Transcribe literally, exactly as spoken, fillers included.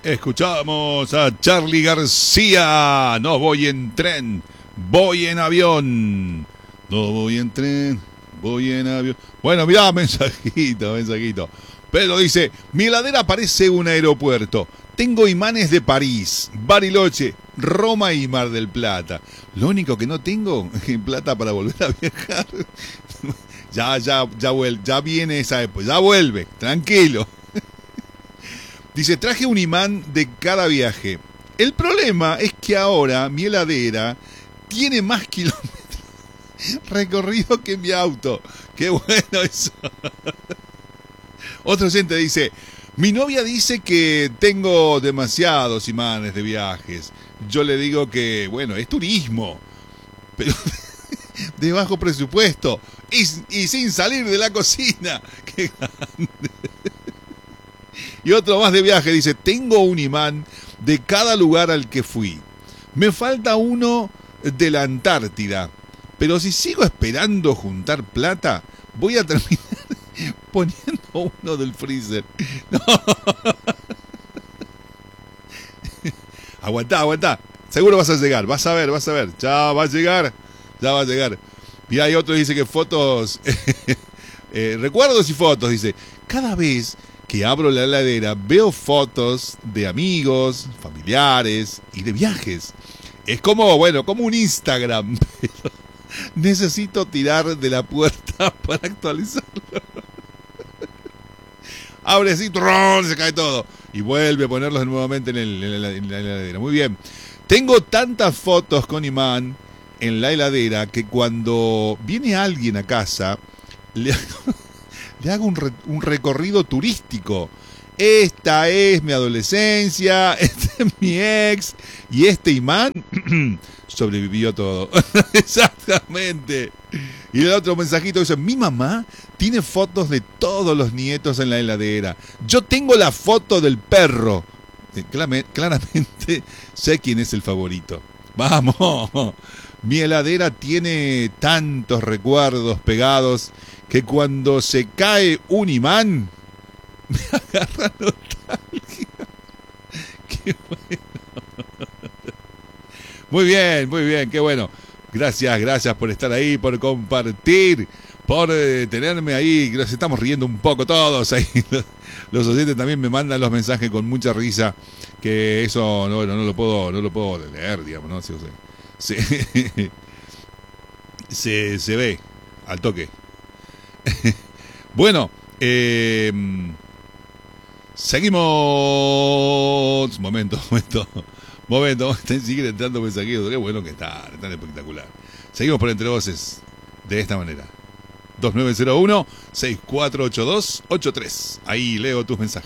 Escuchamos a Charly García. No voy en tren, voy en avión. No voy en tren, voy en avión. Bueno, mirá, mensajito, mensajito. Pedro dice, mi heladera parece un aeropuerto. Tengo imanes de París, Bariloche, Roma y Mar del Plata. Lo único que no tengo es plata para volver a viajar. Ya, ya, ya, vuelve, ya viene esa época, ya vuelve, tranquilo. Dice, traje un imán de cada viaje. El problema es que ahora mi heladera tiene más kilómetros recorrido que mi auto. Qué bueno eso. Otro oyente dice, mi novia dice que tengo demasiados imanes de viajes. Yo le digo que, bueno, es turismo, pero de bajo presupuesto y, y sin salir de la cocina. Qué grande. Y otro más de viaje dice, tengo un imán de cada lugar al que fui. Me falta uno de la Antártida, pero si sigo esperando juntar plata, voy a terminar poniendo uno del freezer. No. Aguantá, aguantá. Seguro vas a llegar, vas a ver, vas a ver. Ya va a llegar, ya va a llegar. Y hay otro que dice que fotos, eh, recuerdos y fotos, dice, cada vez que abro la heladera veo fotos de amigos, familiares y de viajes. Es como, bueno, como un Instagram, pero necesito tirar de la puerta para actualizarlo. Abre así, ¡trón! Se cae todo. Y vuelve a ponerlos nuevamente en, el, en, la, en la heladera. Muy bien. Tengo tantas fotos con imán en la heladera que cuando viene alguien a casa, le hago, le hago un, re, un recorrido turístico. Esta es mi adolescencia, este es mi ex, y este imán sobrevivió todo. Exactamente. Y el otro mensajito dice, mi mamá tiene fotos de todos los nietos en la heladera. Yo tengo la foto del perro. Claramente sé quién es el favorito. Vamos. Mi heladera tiene tantos recuerdos pegados que cuando se cae un imán me agarra nostalgia. Qué bueno. Muy bien, muy bien, qué bueno. Gracias, gracias por estar ahí, por compartir, por eh, tenerme ahí. Nos estamos riendo un poco todos ahí. Los oyentes también me mandan los mensajes con mucha risa, que eso no, no, no lo puedo, no lo puedo leer, digamos, ¿no? Se, se, se, se ve al toque. Bueno, eh, seguimos. Momento, momento. Momento, siguen entrando mensajitos. Qué bueno que está, tan espectacular. Seguimos por Entre Voces de esta manera. dos nueve cero uno, seis cuatro ocho dos, ocho tres. Ahí leo tus mensajes.